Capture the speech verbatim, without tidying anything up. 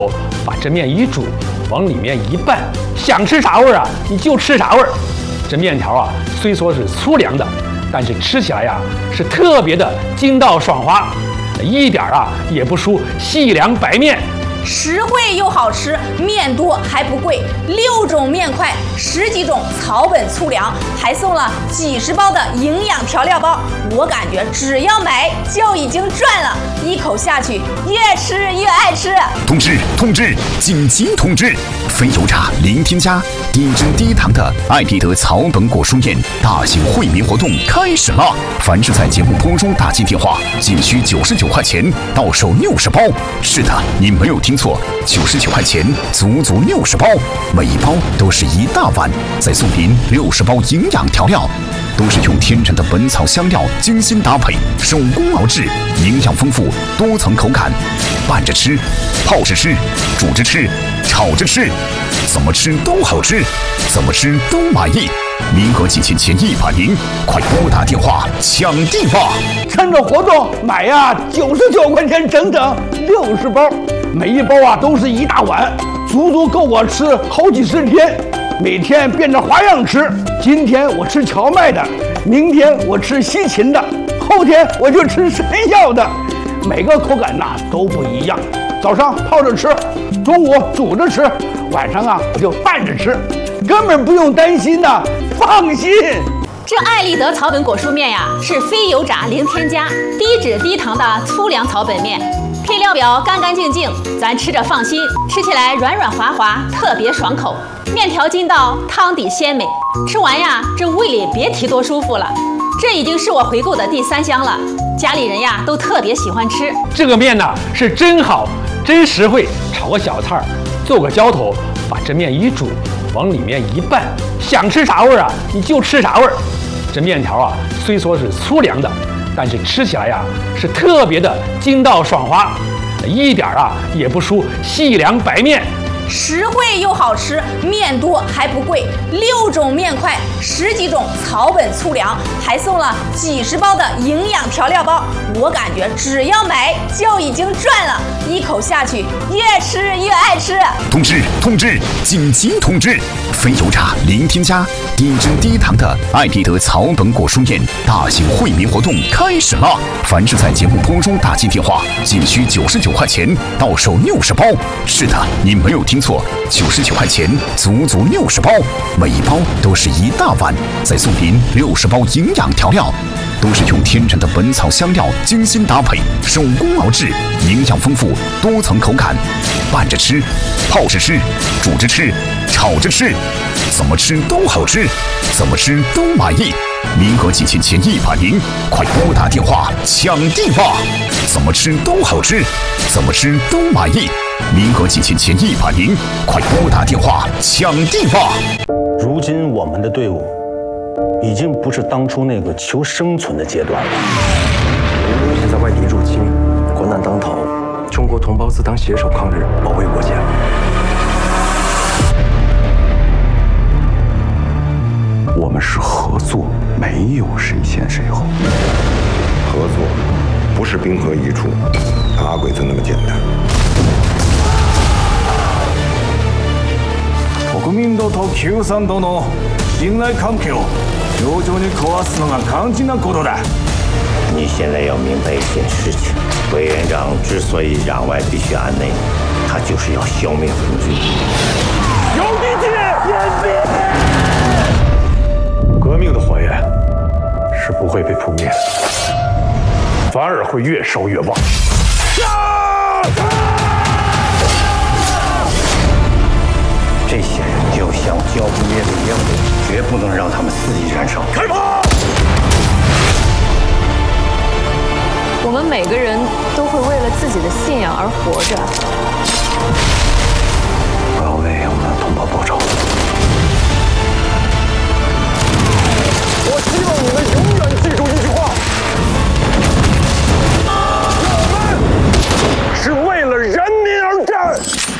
把这面一煮，往里面一拌，想吃啥味儿啊，你就吃啥味儿。这面条啊，虽说是粗粮的，但是吃起来呀、啊、是特别的筋道爽滑，一点啊也不输细粮白面。 实惠又好吃，面多还不贵，六种面块，十几种草本粗粮，还送了几十包的营养调料包。我感觉只要买就已经赚了，一口下去越吃越爱吃。 通知通知，紧急通知！非油炸零添加、低脂低糖的爱必得草本果蔬面大型惠民活动开始了！凡是在节目播中打进电话，仅需九十九块钱，到手六十包。是的，你没有听错，九十九块钱，足足六十包，每一包都是一大碗，再送您六十包营养调料，都是用天然的本草香料精心搭配，手工熬制，营养丰富，多层口感，拌着吃，泡着吃，煮着吃，炒着吃，怎么吃都好吃，怎么吃都满意。名额仅限前一百名，快拨打电话抢定吧！ 趁着活动买呀，九十九块钱整整六十包，每一包啊都是一大碗，足足够我吃好几十天。每天变着花样吃，今天我吃荞麦的，明天我吃西芹的，后天我就吃山药的，每个口感呐都不一样。早上泡着吃，中午煮着吃，晚上啊我就拌着吃，根本不用担心呐，放心。 这爱立德草本果蔬面呀，是非油炸零添加、低脂低糖的粗粮草本面，配料表干干净净，咱吃着放心，吃起来软软滑滑，特别爽口。面条筋道，汤底鲜美，吃完呀，这胃里别提多舒服了。这已经是我回购的第三箱了，家里人呀都特别喜欢吃。 这个面呢是真好，真实惠，炒个小菜儿，做个浇头，把这面一煮，往里面一拌，想吃啥味儿啊，你就吃啥味儿。这面条啊，虽说是粗粮的，但是吃起来呀、啊、是特别的筋道爽滑，一点啊也不输细粮白面。 实惠又好吃，面多还不贵，六种面块，十几种草本粗粮，还送了几十包的营养调料包。我感觉只要买就已经赚了，一口下去越吃越爱吃。 通知通知，紧急通知！非油炸零添加、低脂低糖的爱必得草本果蔬面大型惠民活动开始了！凡是在节目播中打进电话，仅需九十九块钱，到手六十包。是的，你没有听错，九十九块钱，足足六十包，每一包都是一大碗，再送您六十包营养调料，都是用天然的本草香料精心搭配，手工熬制，营养丰富，多层口感，拌着吃，泡着吃，煮着吃，炒着吃，怎么吃都好吃，怎么吃都满意。名额仅限前一百名，快拨打电话抢定吧！怎么吃都好吃，怎么吃都满意。名额仅限前一百名，快拨打电话抢定吧！ 如今我们的队伍已经不是当初那个求生存的阶段了。 现在外敌入侵，国难当头，中国同胞自当携手抗日，保卫国家。 我们是合作，没有谁先谁后。 合作不是兵合一处，打鬼子那么简单。 国民党と共産党の信頼関係を徐々に壊すのが肝心なことだ。 你现在要明白一件事情：委员长之所以攘外必须安内，他就是要消灭红军。 有敌气，掩蔽。 革命的火焰是不会被扑灭的，反而会越烧越旺。 这些人就像浇不灭的烟火，绝不能让他们肆意燃烧。开炮！ 我们每个人都会为了自己的信仰而活着。 我要为我们的同胞报仇。